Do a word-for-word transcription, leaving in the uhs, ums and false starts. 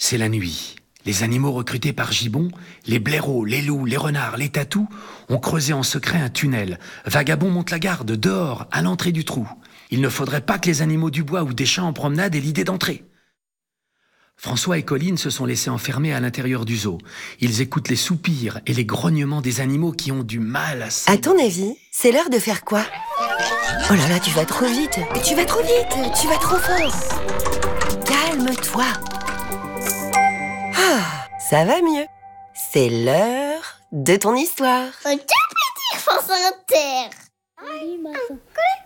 C'est la nuit. Les animaux recrutés par Gibbon, les blaireaux, les loups, les renards, les tatous, ont creusé en secret un tunnel. Vagabond monte la garde, dehors, à l'entrée du trou. Il ne faudrait pas que les animaux du bois ou des champs en promenade aient l'idée d'entrer. François et Colline se sont laissés enfermer à l'intérieur du zoo. Ils écoutent les soupirs et les grognements des animaux qui ont du mal à... À ton avis, c'est l'heure de faire quoi? Oh là là, tu vas trop vite. Tu vas trop vite, tu vas trop fort. Calme-toi. Ah, ça va mieux. C'est l'heure de ton histoire. Ok, petit France Inter.